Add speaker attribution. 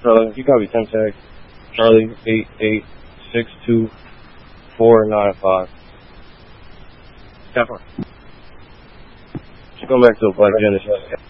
Speaker 1: You copy 10 tag. Charlie 8862495.
Speaker 2: Definitely.
Speaker 1: Just going back to a Black Genesis.